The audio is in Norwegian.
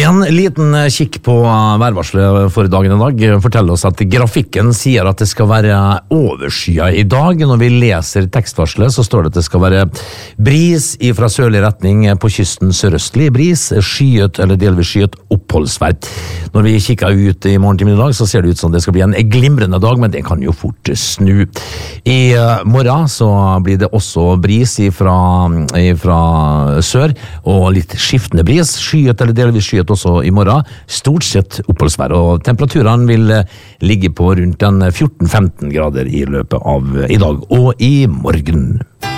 En liten kikk på værvarselet for dagen i dag forteller oss at grafikken sier at det skal være overskyet i dag. Når vi leser tekstvarselet så står det at det skal være bris fra sørlig retning på kysten, sørøstlig bris, skyet eller delvis skyet oppholdsvær. Når vi kikker ut i morgentimen i dag så ser det ut som det skal bli en glimrende dag, men det kan jo fort snu. I morgen så blir det også bris fra sør og litt skiftende bris, skyet eller delvis skyet også i morgen, stort sett oppholdsvær, og temperaturene vil ligge på rundt 14-15 grader i løpet av i dag og i morgen.